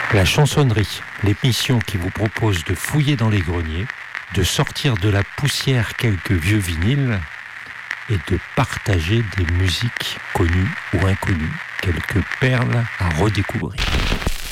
La chansonnerie, l'émission qui vous propose de fouiller dans les greniers, de sortir de la poussière quelques vieux vinyles et de partager des musiques connues ou inconnues, quelques perles à redécouvrir.